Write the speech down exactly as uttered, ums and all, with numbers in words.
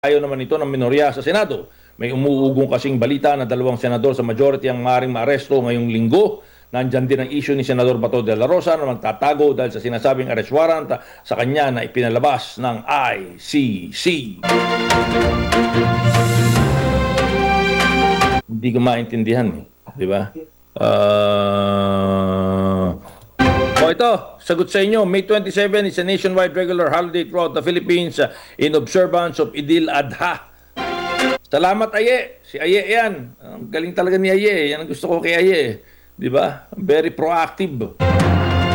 Ayaw naman ito ng minorya sa Senado. May umuugong kasing balita na dalawang senador sa majority ang maaaring maaresto ngayong linggo. Nandyan din ang issue ni Senador Bato de la Rosa na magtatago dahil sa sinasabing arrest warrant sa kanya na ipinalabas ng I C C. Hindi ko maintindihan eh. Di ba? Uh... O ito, sagot sa inyo, May twenty-seventh is a nationwide regular holiday throughout the Philippines uh, in observance of Idil Adha. Salamat, Aye. Si Aye yan. Ang galing talaga ni Aye. Yan ang gusto ko kay Aye. Di ba? Very proactive.